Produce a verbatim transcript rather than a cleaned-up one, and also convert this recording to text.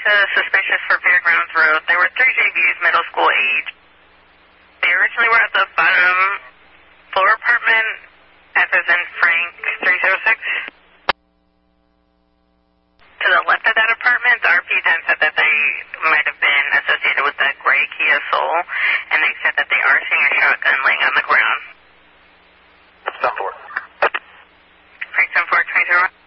to suspicious for Fairgrounds Road. There were three J Vs, middle school age. They originally were at the bottom floor apartment, F as in Frank three oh six. To the left of that apartment, the R P then said that they might have been associated with the gray Kia Soul, and they said that they are seeing a shotgun laying on the ground. seven four. Frank seven four, twenty zero.